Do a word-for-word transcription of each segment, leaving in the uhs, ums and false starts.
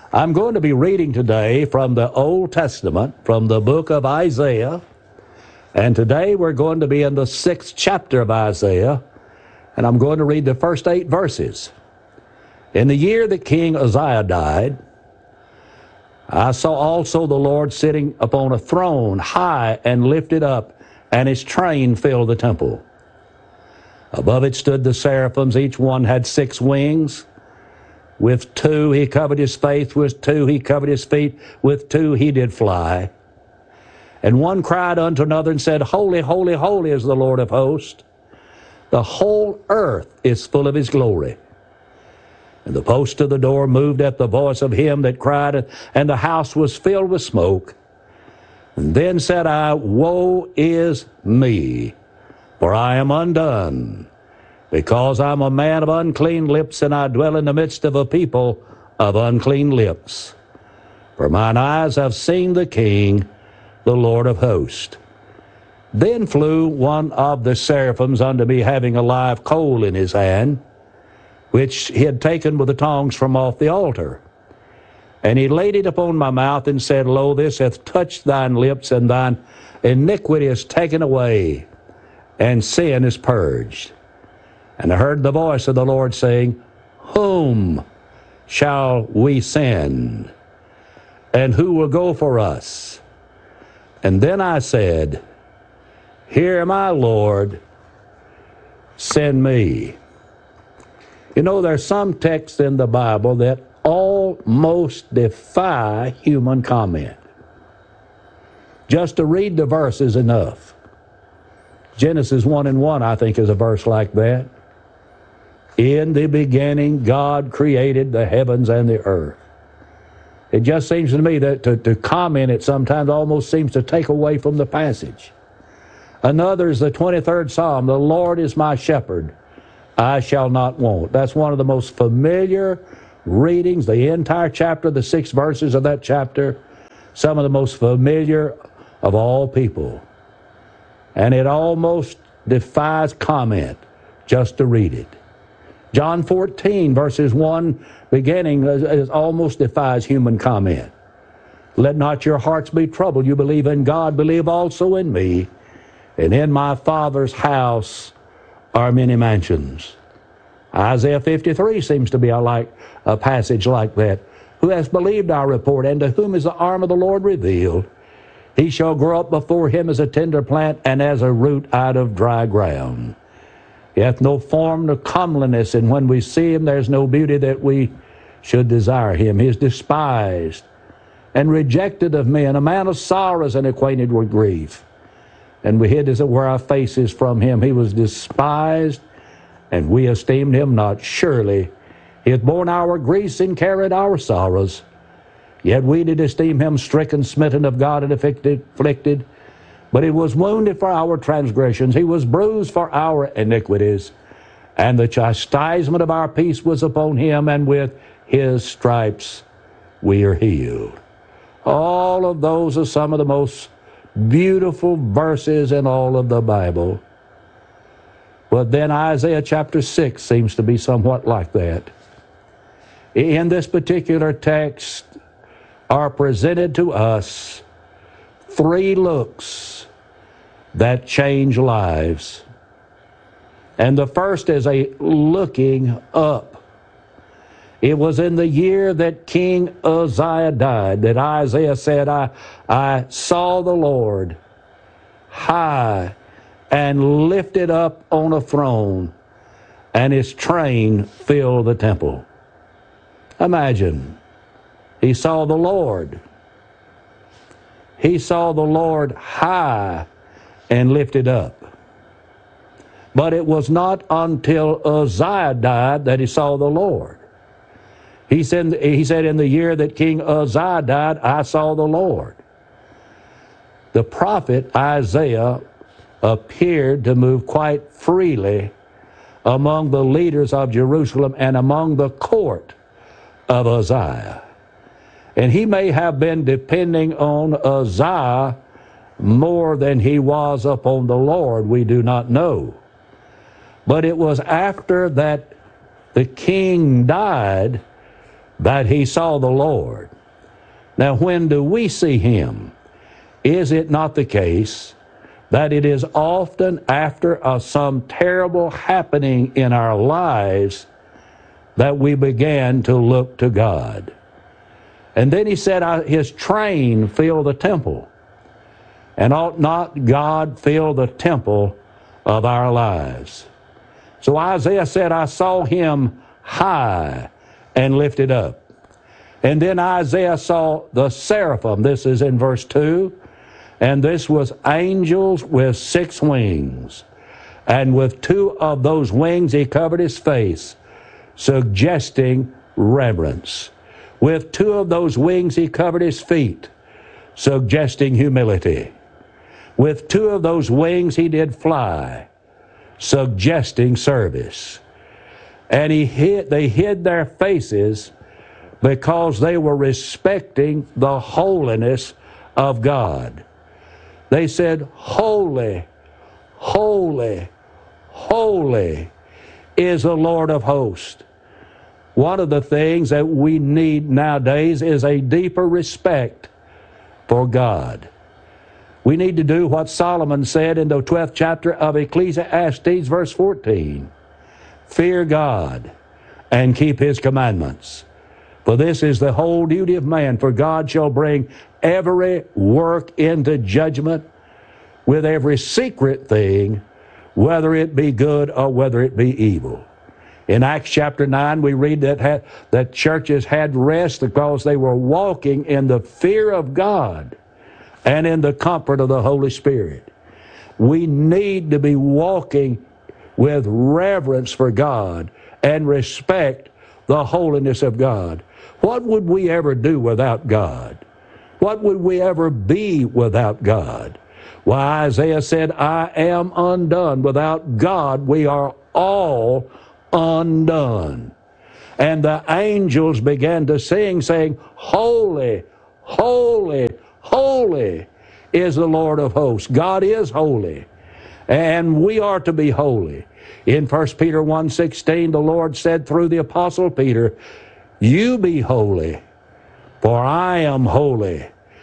I'm going to be reading today from the Old Testament, from the book of Isaiah. And today we're going to be in the sixth chapter of Isaiah, and I'm going to read the first eight verses. In the year that King Uzziah died, I saw also the Lord sitting upon a throne, high and lifted up, and his train filled the temple. Above it stood the seraphims, each one had six wings. With two he covered his face, with two he covered his feet, with two he did fly. And one cried unto another and said, Holy, holy, holy is the Lord of hosts. The whole earth is full of his glory. And the post of the door moved at the voice of him that cried, and the house was filled with smoke. And then said I, Woe is me, for I am undone, because I am a man of unclean lips, and I dwell in the midst of a people of unclean lips. For mine eyes have seen the King, the Lord of hosts. Then flew one of the seraphims unto me, having a live coal in his hand, which he had taken with the tongs from off the altar. And he laid it upon my mouth, and said, Lo, this hath touched thine lips, and thine iniquity is taken away, and sin is purged. And I heard the voice of the Lord saying, Whom shall we send? And who will go for us? And then I said, Here am I, Lord, send me. You know, there's some texts in the Bible that almost defy human comment. Just to read the verse is enough. Genesis one and one, I think, is a verse like that. In the beginning, God created the heavens and the earth. It just seems to me that to, to comment it sometimes almost seems to take away from the passage. Another is the twenty-third Psalm, The Lord is my shepherd, I shall not want. That's one of the most familiar readings, the entire chapter, the six verses of that chapter, some of the most familiar of all people. And it almost defies comment just to read it. John fourteen, verses one, beginning, is, is almost defies human comment. Let not your hearts be troubled. You believe in God, believe also in me. And in my Father's house are many mansions. Isaiah fifty-three seems to be a, like, a passage like that. Who has believed our report, and to whom is the arm of the Lord revealed? He shall grow up before him as a tender plant, and as a root out of dry ground. He hath no form nor comeliness, and when we see him, there's no beauty that we should desire him. He is despised and rejected of men, a man of sorrows and acquainted with grief. And we hid as it were our faces from him. He was despised, and we esteemed him not. Surely he hath borne our griefs and carried our sorrows. Yet we did esteem him stricken, smitten of God, and afflicted. But he was wounded for our transgressions. He was bruised for our iniquities. And the chastisement of our peace was upon him, and with his stripes we are healed. All of those are some of the most beautiful verses in all of the Bible. But then Isaiah chapter six seems to be somewhat like that. In this particular text are presented to us three looks that change lives. And the first is a looking up. It was in the year that King Uzziah died that Isaiah said, I, I saw the Lord high and lifted up on a throne, and his train filled the temple. Imagine, he saw the Lord. He saw the Lord high and lifted up. But it was not until Uzziah died that he saw the Lord. He said, he said, in the year that King Uzziah died, I saw the Lord. The prophet Isaiah appeared to move quite freely among the leaders of Jerusalem and among the court of Uzziah. And he may have been depending on Uzziah more than he was upon the Lord. We do not know. But it was after that the king died that he saw the Lord. Now, when do we see him? Is it not the case that it is often after a, some terrible happening in our lives that we began to look to God? And then he said, his train filled the temple. And ought not God fill the temple of our lives? So Isaiah said, I saw him high and lifted up. And then Isaiah saw the seraphim. This is in verse two. And this was angels with six wings. And with two of those wings he covered his face, suggesting reverence. With two of those wings he covered his feet, suggesting humility. With two of those wings he did fly, suggesting service. And he hid, they hid their faces because they were respecting the holiness of God. They said, holy, holy, holy is the Lord of hosts. One of the things that we need nowadays is a deeper respect for God. We need to do what Solomon said in the twelfth chapter of Ecclesiastes, verse fourteen. Fear God and keep his commandments. For this is the whole duty of man, for God shall bring every work into judgment with every secret thing, whether it be good or whether it be evil. In Acts chapter nine, we read that, had, that churches had rest because they were walking in the fear of God and in the comfort of the Holy Spirit. We need to be walking with reverence for God and respect the holiness of God. What would we ever do without God? What would we ever be without God? Why, Isaiah said, I am undone. Without God, we are all undone. And the angels began to sing, saying, holy, holy, holy is the Lord of hosts. God is holy, and we are to be holy. In First Peter one sixteen, the Lord said through the Apostle Peter, you be holy, for I am holy.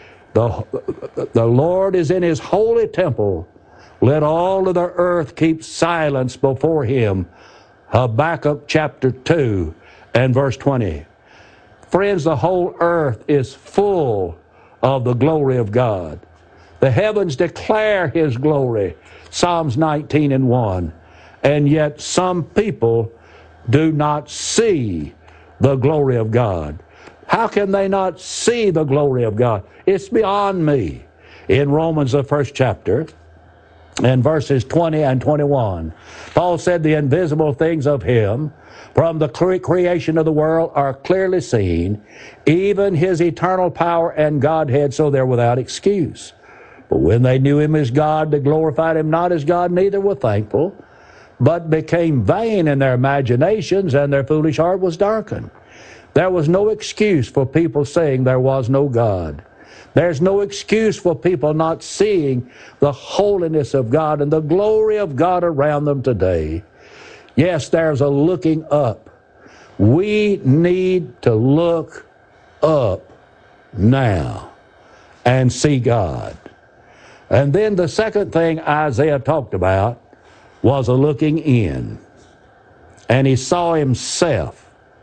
The, the Lord is in his holy temple. Let all of the earth keep silence before him. Habakkuk chapter two and verse twenty. Friends, the whole earth is full of the glory of God. The heavens declare his glory, Psalms nineteen and one. And yet some people do not see the glory of God. How can they not see the glory of God? It's beyond me. In Romans, the first chapter, and verses twenty and twenty-one, Paul said, the invisible things of him from the cre- creation of the world are clearly seen, even his eternal power and Godhead, so they're without excuse. But when they knew him as God, they glorified him not as God, neither were thankful, but became vain in their imaginations, and their foolish heart was darkened. There was no excuse for people saying there was no God. There's no excuse for people not seeing the holiness of God and the glory of God around them today. Yes, there's a looking up. We need to look up now and see God. And then the second thing Isaiah talked about was a looking in. And he saw himself.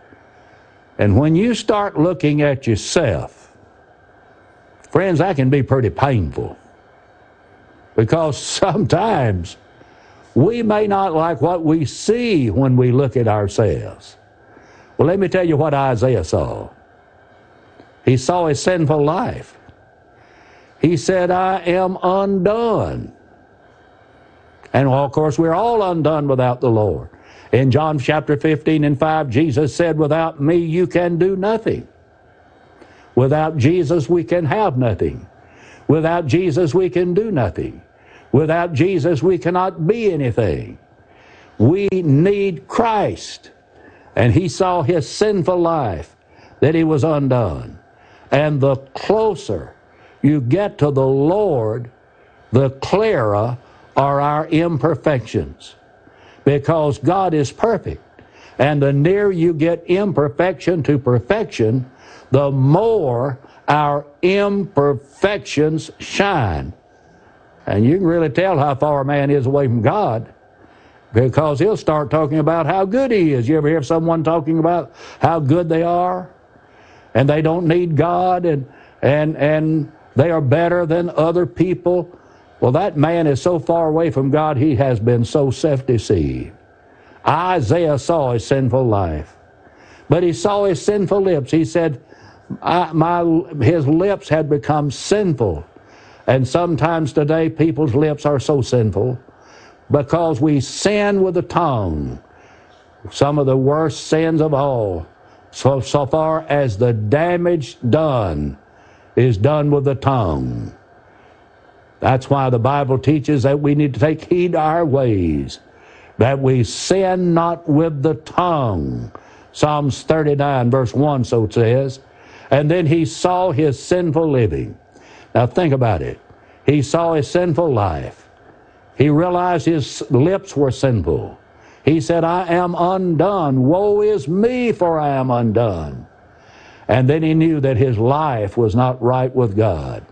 And when you start looking at yourself, friends, that can be pretty painful. Because sometimes we may not like what we see when we look at ourselves. Well, let me tell you what Isaiah saw. He saw a sinful life. He said, I am undone. And well, of course, we're all undone without the Lord. In John chapter fifteen and five, Jesus said, without me you can do nothing. Without Jesus we can have nothing. Without Jesus we can do nothing. Without Jesus we cannot be anything. We need Christ. And he saw his sinful life, that he was undone. And the closer you get to the Lord, the clearer are our imperfections. Because God is perfect. And the nearer you get imperfection to perfection, the more our imperfections shine. And you can really tell how far a man is away from God, because he'll start talking about how good he is. You ever hear someone talking about how good they are? And they don't need God, and and and they are better than other people. Well, that man is so far away from God, he has been so self-deceived. Isaiah saw his sinful life, but he saw his sinful lips. He said, I, my, his lips had become sinful. And sometimes today people's lips are so sinful because we sin with the tongue. Some of the worst sins of all, so, so far as the damage done is done with the tongue. That's why the Bible teaches that we need to take heed to our ways, that we sin not with the tongue. Psalms thirty-nine verse one so it says. And then he saw his sinful living. Now think about it. He saw his sinful life. He realized his lips were sinful. He said, I am undone. Woe is me, for I am undone. And then he knew that his life was not right with God.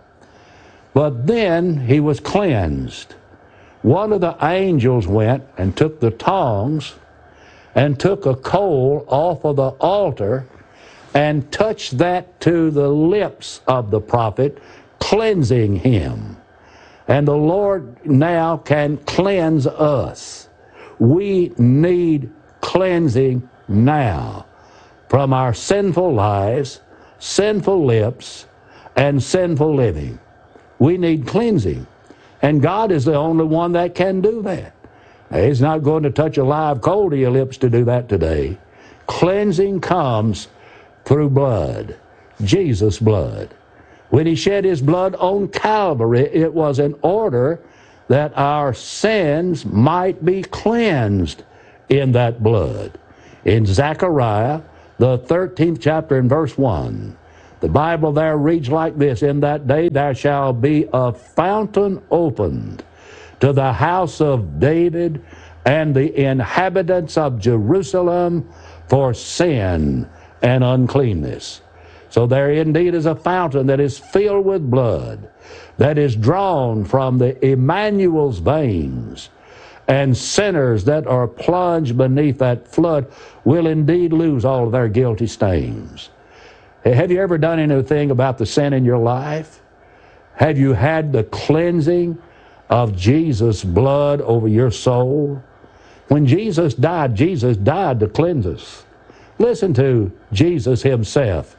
But then he was cleansed. One of the angels went and took the tongs and took a coal off of the altar and touched that to the lips of the prophet, cleansing him. And the Lord now can cleanse us. We need cleansing now from our sinful lives, sinful lips, and sinful living. We need cleansing. And God is the only one that can do that. He's not going to touch a live coal to your lips to do that today. Cleansing comes through blood, Jesus' blood. When he shed his blood on Calvary, it was in order that our sins might be cleansed in that blood. In Zechariah, the thirteenth chapter and verse one, the Bible there reads like this, in that day there shall be a fountain opened to the house of David and the inhabitants of Jerusalem for sin and uncleanness. So there indeed is a fountain that is filled with blood, that is drawn from the Emmanuel's veins, and sinners that are plunged beneath that flood will indeed lose all of their guilty stains. Have you ever done anything about the sin in your life? Have you had the cleansing of Jesus' blood over your soul? When Jesus died, Jesus died to cleanse us. Listen to Jesus himself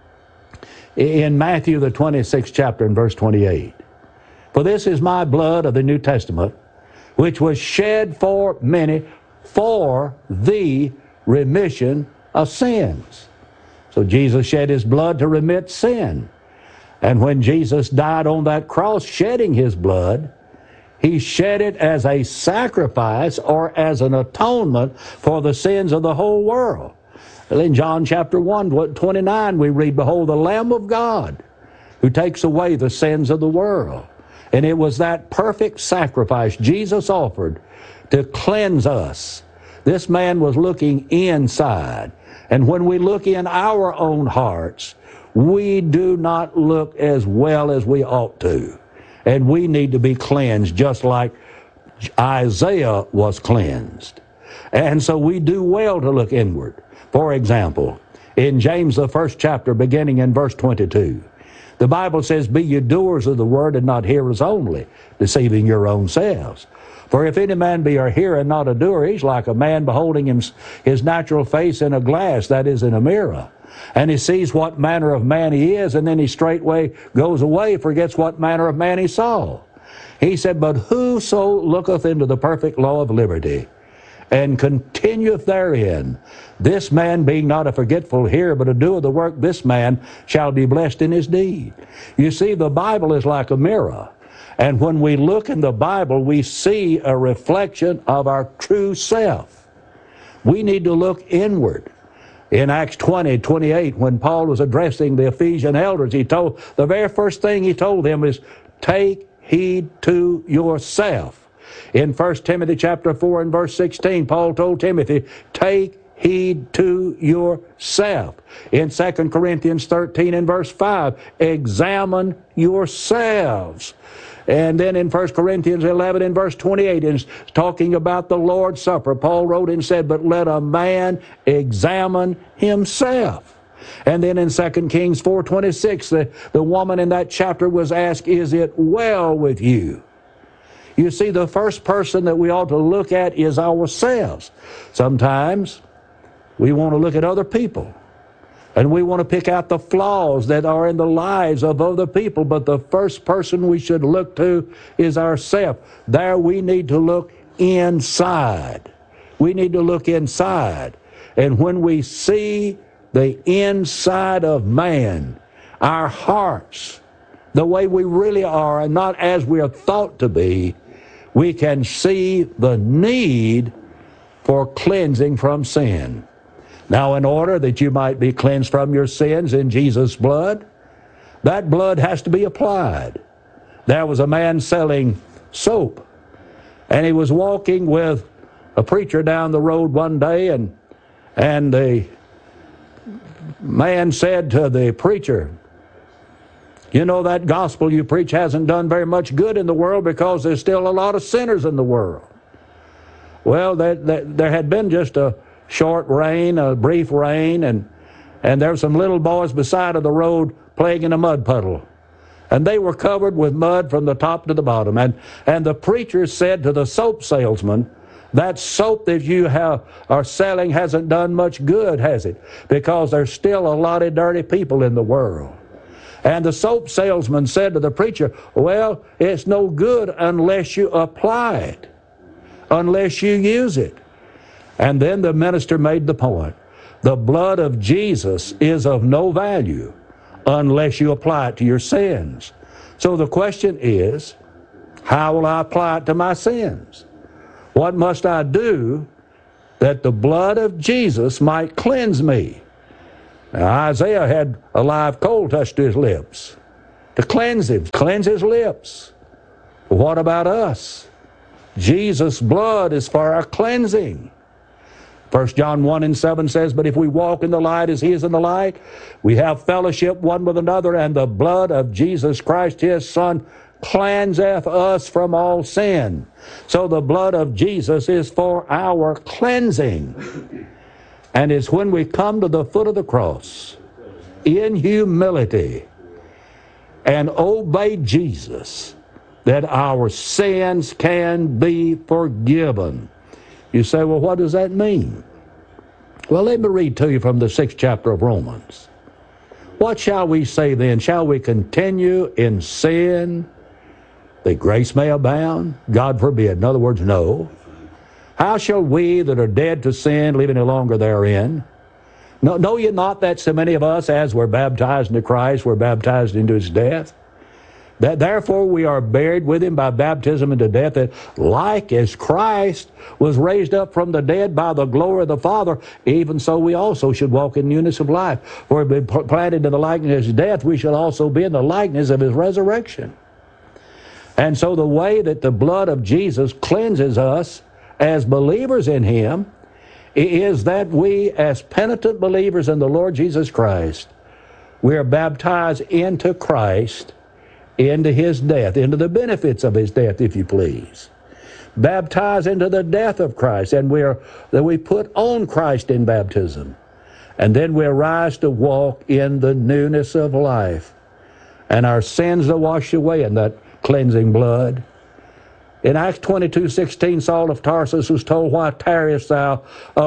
in Matthew the twenty-sixth chapter and verse twenty-eight. For this is my blood of the New Testament, which was shed for many for the remission of sins. So Jesus shed his blood to remit sin. And when Jesus died on that cross shedding his blood, he shed it as a sacrifice or as an atonement for the sins of the whole world. In John chapter one, twenty-nine, we read, behold, the Lamb of God who takes away the sins of the world. And it was that perfect sacrifice Jesus offered to cleanse us. This man was looking inside. And when we look in our own hearts, we do not look as well as we ought to. And we need to be cleansed just like Isaiah was cleansed. And so we do well to look inward. For example, in James the first chapter, beginning in verse twenty-two, the Bible says, be ye doers of the word and not hearers only, deceiving your own selves. For if any man be a hearer and not a doer, he's like a man beholding him, his natural face in a glass, that is, in a mirror. And he sees what manner of man he is, and then he straightway goes away, forgets what manner of man he saw. He said, but whoso looketh into the perfect law of liberty, and continueth therein, this man being not a forgetful hearer, but a doer of the work, this man shall be blessed in his deed. You see, the Bible is like a mirror. And when we look in the Bible, we see a reflection of our true self. We need to look inward. In Acts twenty, twenty-eight, when Paul was addressing the Ephesian elders, he told, the very first thing he told them is, take heed to yourself. In First Timothy chapter four and verse sixteen, Paul told Timothy, take heed to yourself. In Second Corinthians thirteen and verse five, examine yourselves. And then in First Corinthians eleven and verse twenty-eight, is talking about the Lord's Supper. Paul wrote and said, but let a man examine himself. And then in Second Kings four twenty-six, the, the woman in that chapter was asked, is it well with you? You see, the first person that we ought to look at is ourselves. Sometimes we want to look at other people, and we want to pick out the flaws that are in the lives of other people, but the first person we should look to is ourselves. There we need to look inside. We need to look inside. And when we see the inside of man, our hearts, the way we really are and not as we are thought to be, we can see the need for cleansing from sin. Now, in order that you might be cleansed from your sins in Jesus' blood, that blood has to be applied. There was a man selling soap, and he was walking with a preacher down the road one day, and, and the man said to the preacher, you know, that gospel you preach hasn't done very much good in the world because there's still a lot of sinners in the world. Well, there, there, there had been just a short rain, a brief rain, and, and there were some little boys beside of the road playing in a mud puddle. And they were covered with mud from the top to the bottom. And, and the preacher said to the soap salesman, that soap that you have, are selling hasn't done much good, has it? Because there's still a lot of dirty people in the world. And the soap salesman said to the preacher, well, it's no good unless you apply it, unless you use it. And then the minister made the point. The blood of Jesus is of no value unless you apply it to your sins. So the question is, how will I apply it to my sins? What must I do that the blood of Jesus might cleanse me? Now, Isaiah had a live coal touched to his lips to cleanse him, cleanse his lips. But what about us? Jesus' blood is for our cleansing. First John one and seven says, but if we walk in the light as he is in the light, we have fellowship one with another, and the blood of Jesus Christ, his Son, cleanseth us from all sin. So the blood of Jesus is for our cleansing. And it's when we come to the foot of the cross in humility and obey Jesus that our sins can be forgiven. You say, well, what does that mean? Well, let me read to you from the sixth chapter of Romans. What shall we say then? Shall we continue in sin that grace may abound? God forbid. In other words, no. How shall we that are dead to sin live any longer therein? No, know ye not that so many of us, as were baptized into Christ, were baptized into his death? That therefore we are buried with him by baptism into death, that like as Christ was raised up from the dead by the glory of the Father, even so we also should walk in newness of life. For if we be planted in the likeness of his death, we shall also be in the likeness of his resurrection. And so the way that the blood of Jesus cleanses us as believers in him is that we, as penitent believers in the Lord Jesus Christ, we are baptized into Christ, into his death, into the benefits of his death, if you please. Baptized into the death of Christ, and we are that we put on Christ in baptism. And then we arise to walk in the newness of life. And our sins are washed away in that cleansing blood. In Acts twenty-two sixteen, Saul of Tarsus was told, why tarriest thou?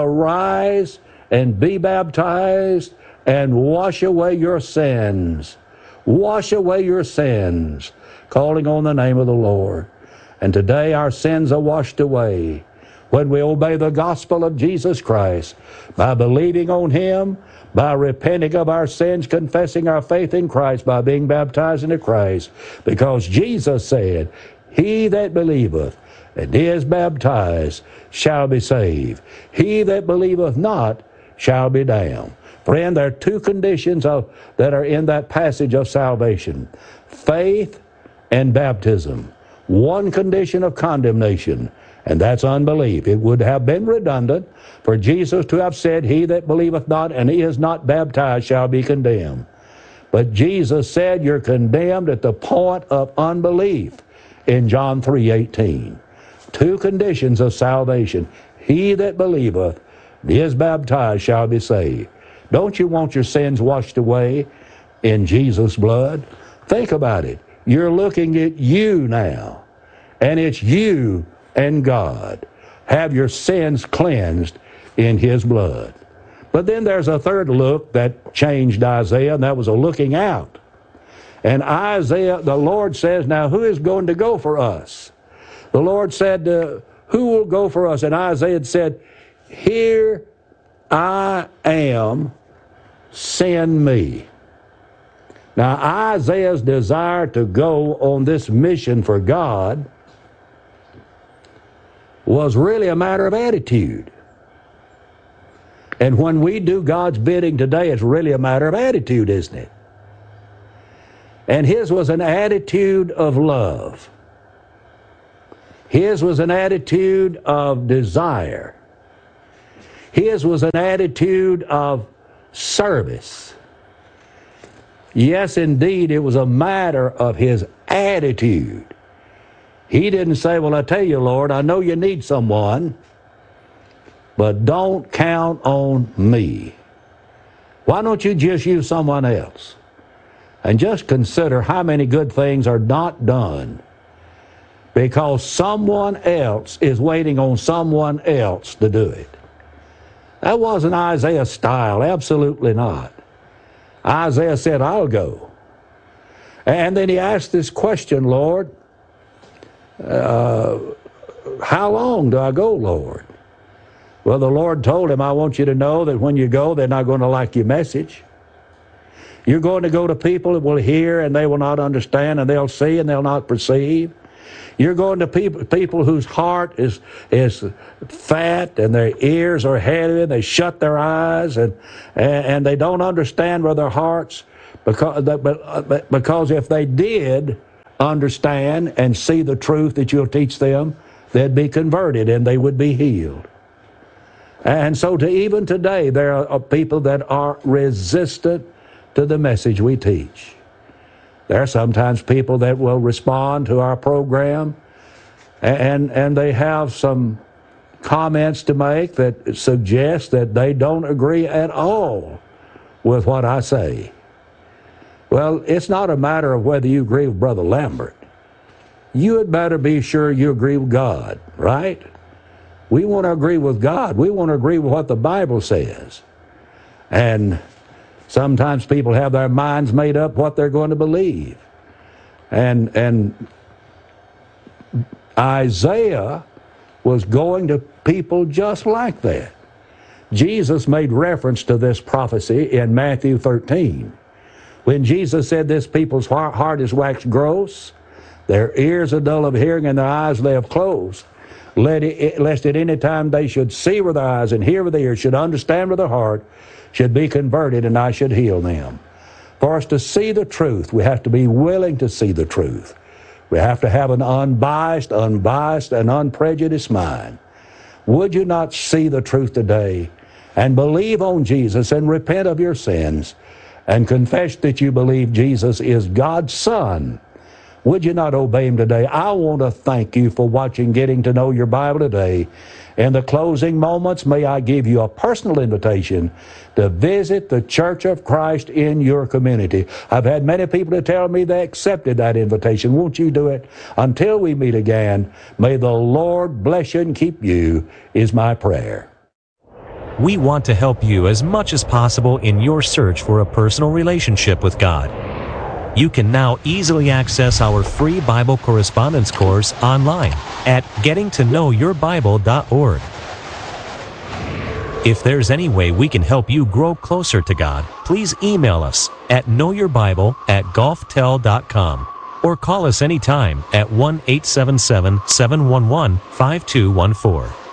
Arise and be baptized and wash away your sins. Wash away your sins, calling on the name of the Lord. And today our sins are washed away when we obey the gospel of Jesus Christ by believing on him, by repenting of our sins, confessing our faith in Christ, by being baptized into Christ. Because Jesus said, he that believeth and is baptized shall be saved. He that believeth not shall be damned. Friend, there are two conditions of, that are in that passage of salvation. Faith and baptism. One condition of condemnation, And that's unbelief. It would have been redundant for Jesus to have said, he that believeth not and is not baptized shall be condemned. But Jesus said you're condemned at the point of unbelief in John three eighteen. Two conditions of salvation. He that believeth and is baptized shall be saved. Don't you want your sins washed away in Jesus' blood? Think about it. You're looking at you now, and it's you and God. Have your sins cleansed in his blood. But then there's a third look that changed Isaiah, and that was a looking out. And Isaiah, the Lord says, now who is going to go for us? The Lord said, uh, who will go for us? And Isaiah said, here I am, send me. Now Isaiah's desire to go on this mission for God was really a matter of attitude. And when we do God's bidding today, it's really a matter of attitude, isn't it? And his was an attitude of love. His was an attitude of desire. His was an attitude of service. Yes, indeed, it was a matter of his attitude. He didn't say, well, I tell you, Lord, I know you need someone, but don't count on me. Why don't you just use someone else? And just consider how many good things are not done because someone else is waiting on someone else to do it. That wasn't Isaiah's style, absolutely not. Isaiah said, I'll go. And then he asked this question, Lord, uh, how long do I go, Lord? Well, the Lord told him, I want you to know that when you go, they're not going to like your message. You're going to go to people that will hear and they will not understand, and they'll see and they'll not perceive. You're going to people, people whose heart is, is fat and their ears are heavy, and they shut their eyes and, and, and they don't understand with their hearts, because, but, because if they did understand and see the truth that you'll teach them, they'd be converted and they would be healed. And so to even today, there are people that are resistant to the message we teach. There are sometimes people that will respond to our program and, and they have some comments to make that suggest that they don't agree at all with what I say. Well, it's not a matter of whether you agree with Brother Lambert. You had better be sure you agree with God, right? We want to agree with God. We want to agree with what the Bible says. And sometimes people have their minds made up what they're going to believe. And, and Isaiah was going to people just like that. Jesus made reference to this prophecy in Matthew thirteen. When Jesus said this people's heart is waxed gross, their ears are dull of hearing, and their eyes they have closed. Let it, lest at any time they should see with their eyes and hear with their ears, should understand with their heart, should be converted, and I should heal them. For us to see the truth, we have to be willing to see the truth. We have to have an unbiased, unbiased, and unprejudiced mind. Would you not see the truth today and believe on Jesus and repent of your sins and confess that you believe Jesus is God's Son? Would you not obey him today? I want to thank you for watching Getting to Know Your Bible today. In the closing moments, may I give you a personal invitation to visit the Church of Christ in your community. I've had many people to tell me they accepted that invitation. Won't you do it? Until we meet again, may the Lord bless you and keep you, is my prayer. We want to help you as much as possible in your search for a personal relationship with God. You can now easily access our free Bible correspondence course online at getting to know your bible dot org. If there's any way we can help you grow closer to God, please email us at knowyourbible at golftel dot com or call us anytime at one eight seven seven, seven one one, five two one four.